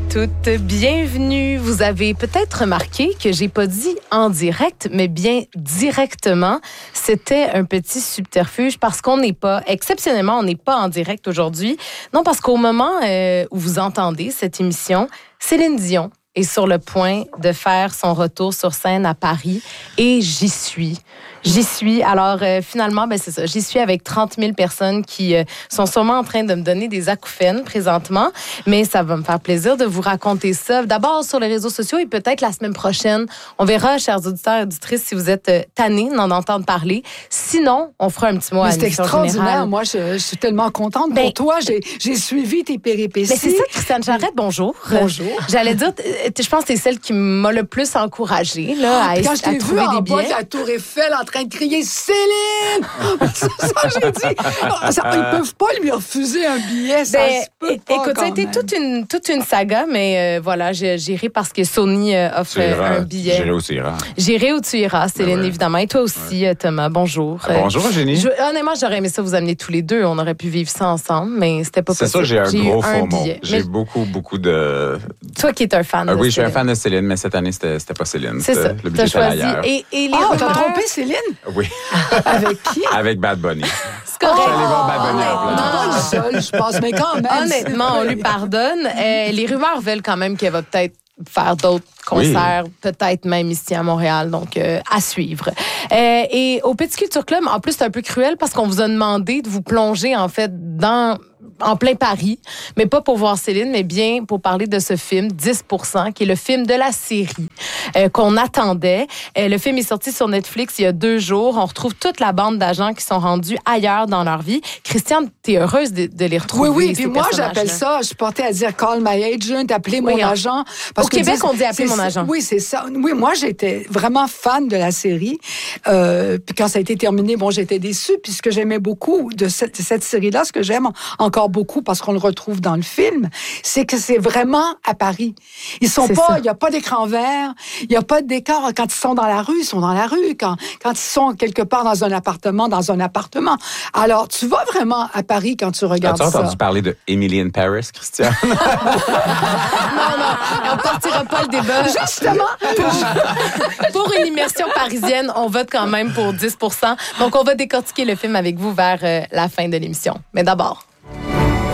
toutes, bienvenue. Vous avez peut-être remarqué que j'ai pas dit en direct, mais bien directement. C'était un petit subterfuge parce qu'on n'est pas, exceptionnellement, on n'est pas en direct aujourd'hui. Non, parce qu'au moment où vous entendez cette émission, Céline Dion est sur le point de faire son retour sur scène à Paris et j'y suis. Alors, finalement, c'est ça. J'y suis avec 30 000 personnes qui sont sûrement en train de me donner des acouphènes présentement. Mais ça va me faire plaisir de vous raconter ça. D'abord sur les réseaux sociaux et peut-être la semaine prochaine. On verra, chers auditeurs et auditrices, si vous êtes tannés d'en entendre parler. Sinon, on fera un petit mot à l'émission générale. C'est extraordinaire. Moi, je suis tellement contente pour toi. J'ai suivi tes péripéties. Mais c'est ça, Christiane Charette, bonjour. Bonjour. J'allais dire, je pense que t'es celle qui m'a le plus encouragée là, quand je t'ai vu en bas de la Tour Eiffel en train de crier « Céline! » Ça, j'ai dit, ils peuvent pas lui refuser un billet, ça se peut pas. Écoute, ça a été toute une saga, mais voilà, j'irai parce que Sony offre un billet. J'irai où tu iras. J'irai où tu iras, Céline, évidemment. Et toi aussi, Thomas, bonjour. Bonjour, Eugénie. Honnêtement, j'aurais aimé ça vous amener tous les deux. On aurait pu vivre ça ensemble, mais c'était pas possible. C'est ça, j'ai un gros faux mot. J'ai mais beaucoup de... Toi qui es un fan de oui, Céline. je suis un fan de Céline, mais cette année, c'était pas Céline. C'est ça, le budget était ailleurs. Et les t'as trompé Céline? Oui. Avec qui? Avec Bad Bunny. C'est correct. Je suis allé voir Bad Bunny en place. Pas le seul, je pense, mais quand même. Honnêtement, on lui pardonne. Les rumeurs veulent quand même qu'elle va peut-être faire d'autres concerts, peut-être même ici à Montréal, donc à suivre. Et au Petit Culture Club, en plus, c'est un peu cruel parce qu'on vous a demandé de vous plonger, en fait, en plein Paris, mais pas pour voir Céline, mais bien pour parler de ce film, 10%, qui est le film de la série qu'on attendait. Le film est sorti sur Netflix il y a 2 jours. On retrouve toute la bande d'agents qui sont rendus ailleurs dans leur vie. Christiane, t'es heureuse de les retrouver. Oui, puis moi, j'appelle ça, je portais à dire « call my agent », appeler mon agent. Parce au Québec, on dit « appeler mon agent ». Oui, c'est ça. Oui, moi, j'étais vraiment fan de la série. Puis quand ça a été terminé, j'étais déçue, puis ce que j'aimais beaucoup de cette série-là, ce que j'aime encore beaucoup parce qu'on le retrouve dans le film, c'est que c'est vraiment à Paris. Il n'y a pas d'écran vert, il n'y a pas de décor. Quand ils sont dans la rue, ils sont dans la rue. Quand ils sont quelque part dans un appartement. Alors, tu vas vraiment à Paris quand tu regardes ça. As-tu entendu parler de Emily in Paris, Christiane? Non, on ne partira pas le débat. Justement! Pour une immersion parisienne, on vote quand même pour 10%. Donc, on va décortiquer le film avec vous vers la fin de l'émission. Mais d'abord...